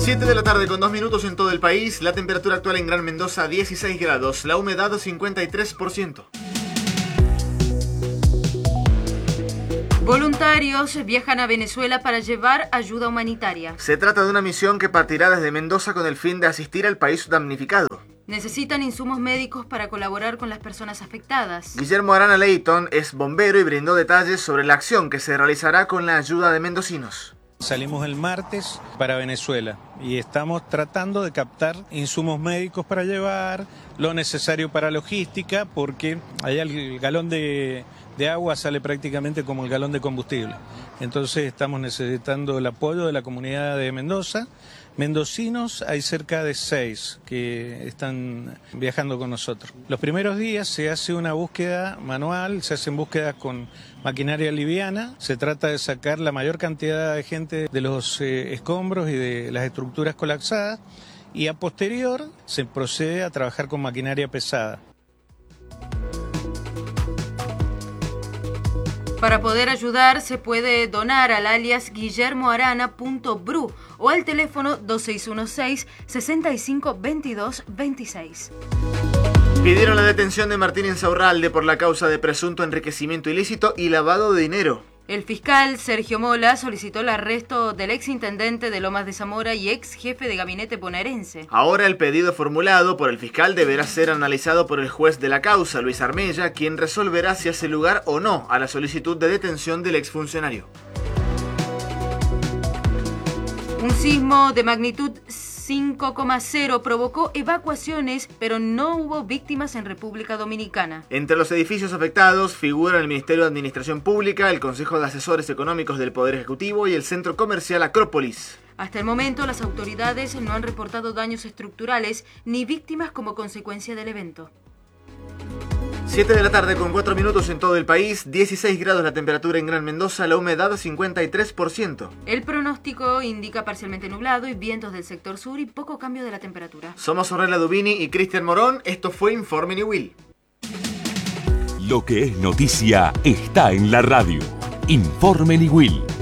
7 de la tarde con 2 minutos en todo el país. La temperatura actual en Gran Mendoza 16 grados. La humedad 53%. Voluntarios viajan a Venezuela para llevar ayuda humanitaria. Se trata de una misión que partirá desde Mendoza con el fin de asistir al país damnificado. Necesitan insumos médicos para colaborar con las personas afectadas. Guillermo Arana Leighton es bombero y brindó detalles sobre la acción que se realizará con la ayuda de mendocinos. Salimos el martes para Venezuela y estamos tratando de captar insumos médicos para llevar, lo necesario para logística, porque allá el galón de agua sale prácticamente como el galón de combustible. Entonces estamos necesitando el apoyo de la comunidad de Mendoza. Mendocinos hay cerca de 6 que están viajando con nosotros. Los primeros días se hace una búsqueda manual, se hacen búsquedas con maquinaria liviana. Se trata de sacar la mayor cantidad de gente de los escombros y de las estructuras colapsadas. Y a posterior se procede a trabajar con maquinaria pesada. Para poder ayudar se puede donar al alias guillermoarana.bru o al teléfono 2616-652226. Pidieron la detención de Martín Insaurralde por la causa de presunto enriquecimiento ilícito y lavado de dinero. El fiscal Sergio Mola solicitó el arresto del exintendente de Lomas de Zamora y ex jefe de gabinete bonaerense. Ahora el pedido formulado por el fiscal deberá ser analizado por el juez de la causa, Luis Armella, quien resolverá si hace lugar o no a la solicitud de detención del exfuncionario. Un sismo de magnitud 5,0 provocó evacuaciones, pero no hubo víctimas en República Dominicana. Entre los edificios afectados figuran el Ministerio de Administración Pública, el Consejo de Asesores Económicos del Poder Ejecutivo y el Centro Comercial Acrópolis. Hasta el momento, las autoridades no han reportado daños estructurales ni víctimas como consecuencia del evento. 7 de la tarde con 4 minutos en todo el país, 16 grados la temperatura en Gran Mendoza, la humedad 53%. El pronóstico indica parcialmente nublado y vientos del sector sur y poco cambio de la temperatura. Somos Ornella Dubini y Cristian Morón, esto fue Informe Niwil. Lo que es noticia está en la radio. Informe Niwil.